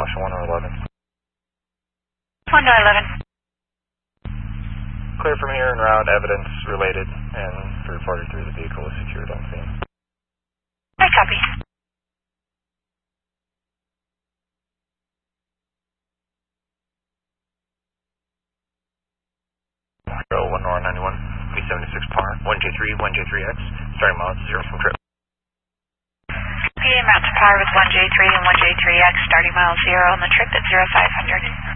Washington 1 or 11. 1 to 11. Clear from here en route, evidence related, and 343, the vehicle is secured on scene. I copy. Go 1 Nor 91, B76 par, 1J3, 1J3X, starting miles 0 from trip. PM out to par with 1J3 and 1J3X, starting mile 0 on the trip at 0500.